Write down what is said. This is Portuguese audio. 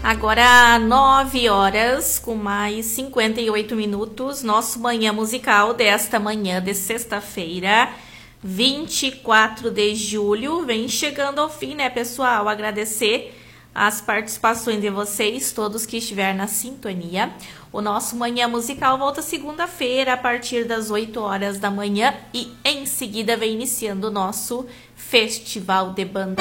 Agora 9 horas com mais 58 minutos, nosso Manhã Musical desta manhã de sexta-feira, 24 de julho, vem chegando ao fim, né, pessoal? Agradecer as participações de vocês, todos que estiveram na sintonia. O nosso Manhã Musical volta segunda-feira a partir das 8 horas da manhã e em seguida vem iniciando o nosso Festival de Banda